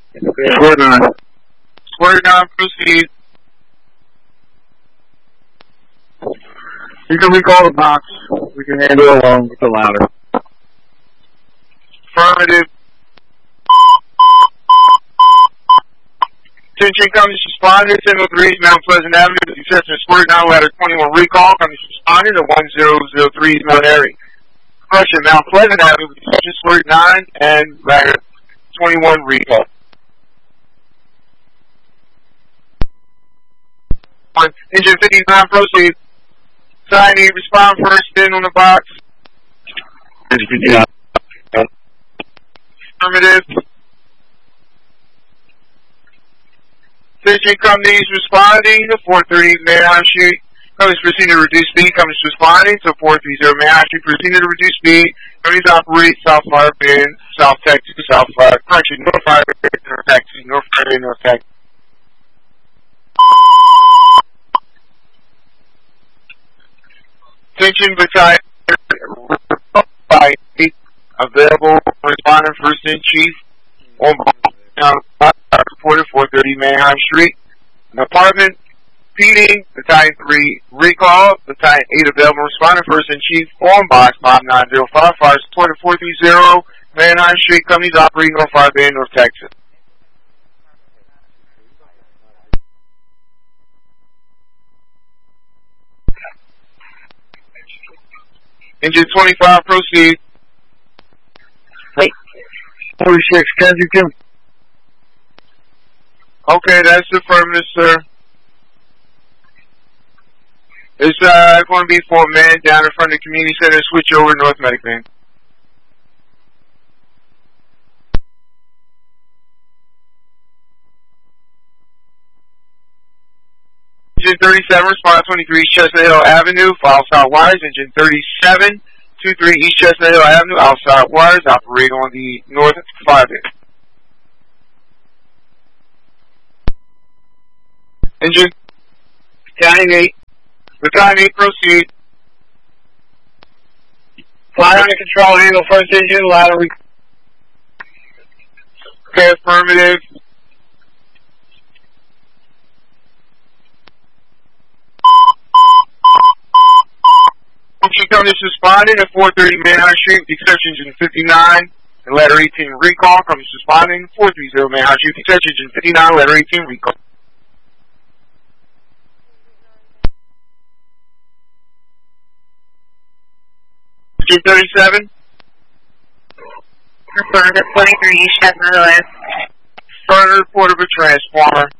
Square 9. Square 9, proceed. You can recall the box. We can handle it along with the ladder. Affirmative. Attention, companies responding to 1003 Mount Pleasant Avenue, with the exception of Square 9, ladder 21 recall. Companies responding to 1003 Mount Airy. Correction, Mount Pleasant Avenue, with the exception of Square 9 and ladder 21 recall. Engine 59, proceed. Sign need respond first, in on the box. Engine 59. Affirmative. Attention, companies responding to 430 Manheim Street. Companies proceeding to reduce speed. Companies responding to 430 Manheim Street. Proceeding to reduce speed. Companies operate South Florida Bend, South Texas, South Florida. Correction, North Florida, North Texas, North Florida, North Texas. Attention, battalion by available responding first in chief on reported 430 Manheim Street. Apartment feeding battalion 3 recall battalion 8 available responding first in chief on box 5905 fire supported 430 Manheim Street. Companies operating North Florida Bend, North Texas. Engine 25, proceed. Wait. 46, Kensington. Okay, that's affirmative, sir. It's going to be for a man down in front of the community center. Switch over North Medic Van. Engine 37, respond 23 East Chestnut Hill Avenue, file south wires. Engine 37, 23 East Chestnut Hill Avenue, outside wires, operate on the north 5 end. Engine Battalion 8. Battalion 8, proceed. Fire under control, handle first engine, ladder. Okay, affirmative. Function companies responding at 430 Manheim Street, exception engine 59 and letter 18 recall. Companies responding 430 Manheim Street, exception engine 59, letter 18 recall. Engine 37. Respond at 23 East Chestnut Hill. Further report of a transformer.